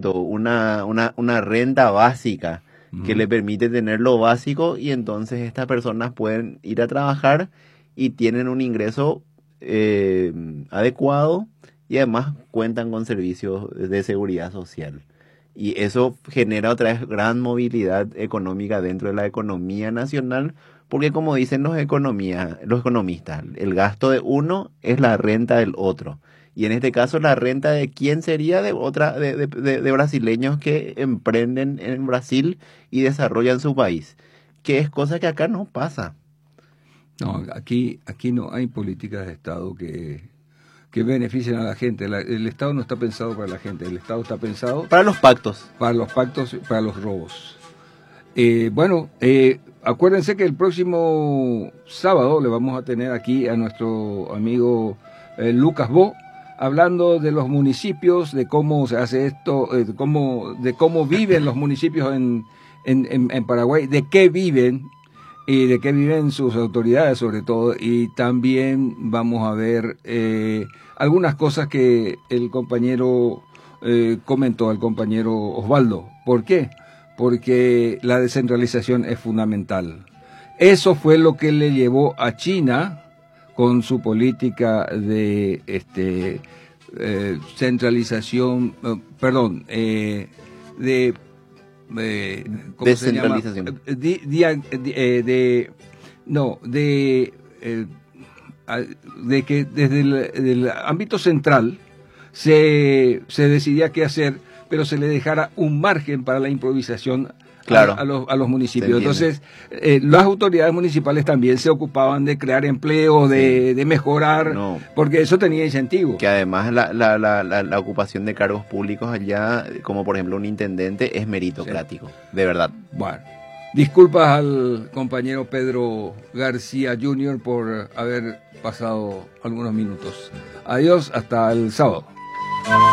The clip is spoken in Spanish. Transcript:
alimento, una renta básica que le permite tener lo básico, y entonces estas personas pueden ir a trabajar y tienen un ingreso adecuado, y además cuentan con servicios de seguridad social. Y eso genera otra vez gran movilidad económica dentro de la economía nacional, porque como dicen los economistas, el gasto de uno es la renta del otro. Y en este caso la renta de quién sería de brasileños que emprenden en Brasil y desarrollan su país, que es cosa que acá no pasa. No, aquí no hay políticas de Estado que beneficien a la gente. El Estado no está pensado para la gente, el Estado está pensado Para los pactos. para los pactos, para los robos. Acuérdense que el próximo sábado le vamos a tener aquí a nuestro amigo Lucas Bo, hablando de los municipios, de cómo se hace esto, de cómo viven los municipios en Paraguay, de qué viven y de qué viven sus autoridades sobre todo, y también vamos a ver algunas cosas que el compañero comentó, el compañero Osvaldo. ¿Por qué? Porque la descentralización es fundamental. Eso fue lo que le llevó a China con su política de centralización, ¿cómo Descentralización. se llama? De que desde el ámbito central se decidía qué hacer, pero se le dejara un margen para la improvisación. Claro, a los municipios. Entonces, las autoridades municipales también se ocupaban de crear empleo, de mejorar, porque eso tenía incentivo. Que además la ocupación de cargos públicos allá, como por ejemplo un intendente, es meritocrático, de verdad. Bueno, disculpas al compañero Pedro García Jr. por haber pasado algunos minutos. Adiós, hasta el sábado.